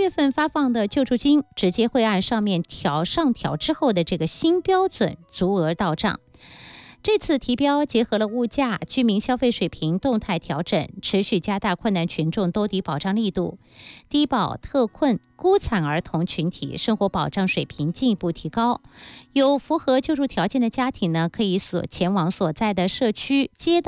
月份发放的救助金直接会按上面上调之后的这个新标准足额到账。这次提标结合了物价、居民消费水平动态调整，持续加大困难群众兜底保障力度，低保、特困、孤惨儿童群体生活保障水平进一步提高。有符合救助条件的家庭呢，可以前往所在的社区街道